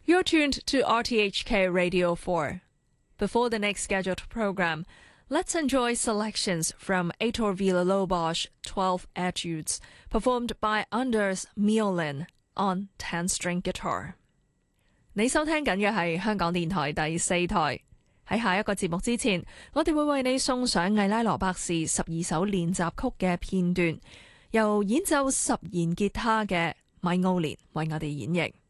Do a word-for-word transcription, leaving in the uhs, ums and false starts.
You're tuned to R T H K Radio four. Before the next scheduled program, let's enjoy selections from Heitor Villa-Lobos' twelve Etudes, performed by Anders Miolin on ten-string guitar. 你收聽緊嘅係香港電台第四台。喺下一個節目之前，我哋會為你送上魏拉羅伯士十二首練習曲嘅片段，由演奏十弦吉他嘅米奧蓮為我哋演繹。